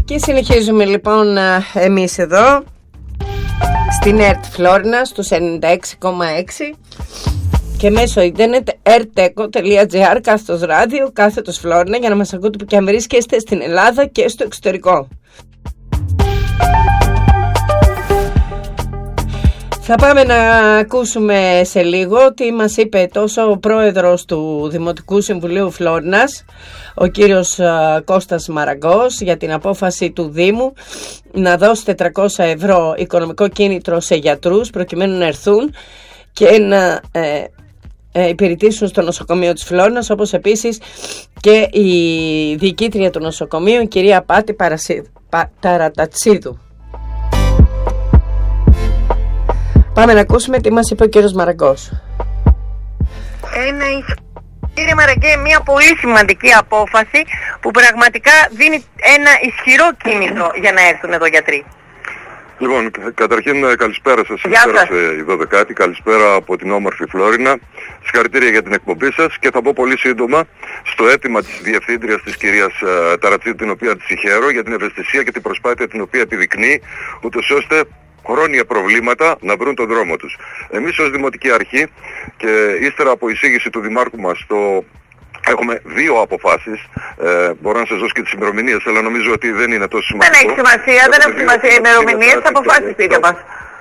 Και συνεχίζουμε λοιπόν εμείς εδώ στην ΕΡΤ Φλόρινα στους 96,6 και μέσω ίντερνετ erteco.gr, κάθετος ράδιο, κάθετος Φλόρινα, για να μας ακούτε που και αν βρίσκεστε στην Ελλάδα και στο εξωτερικό. Θα πάμε να ακούσουμε σε λίγο τι μας είπε τόσο ο πρόεδρος του Δημοτικού Συμβουλίου Φλόρινας, ο κύριος Κώστας Μαραγκός, για την απόφαση του Δήμου να δώσει 400 ευρώ οικονομικό κίνητρο σε γιατρούς προκειμένου να έρθουν και να υπηρετήσουν στο νοσοκομείο της Φλόρινας, όπως επίσης και η διοικήτρια του νοσοκομείου, η κυρία Πάτη Ταρατατσίδου. Πάμε να ακούσουμε τι μας είπε ο κύριος Μαραγκός. Κύριε Μαραγκέ, μια πολύ σημαντική απόφαση που πραγματικά δίνει ένα ισχυρό κίνητρο για να έρθουν εδώ γιατροί. Λοιπόν, καταρχήν καλησπέρα σας, η 12η, καλησπέρα από την όμορφη Φλόρινα. Συγχαρητήρια για την εκπομπή σας και θα πω πολύ σύντομα στο αίτημα της διευθύντριας της κυρίας Ταρατσίδου, την οποία της συγχαίρω για την ευαισθησία και την προσπάθεια την οποία επιδεικνύει, ούτως ώστε χρόνια προβλήματα να βρουν τον δρόμο τους. Εμείς ως Δημοτική Αρχή και ύστερα από εισήγηση του Δημάρχου μας έχουμε δύο αποφάσεις. Μπορώ να σας δώσω και τις ημερομηνίες, αλλά νομίζω ότι δεν είναι τόσο σημαντικό. Δεν έχει σημασία, δεν έχει σημασία οι ημερομηνίες, αποφάσεις πείτε μας.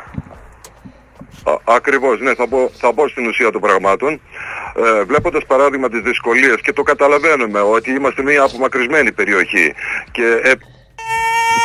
Ακριβώς, ναι, θα πω στην ουσία των πραγμάτων. Βλέποντας παράδειγμα τις δυσκολίες, και το καταλαβαίνουμε ότι είμαστε μια απομακρυσμένη περιοχή και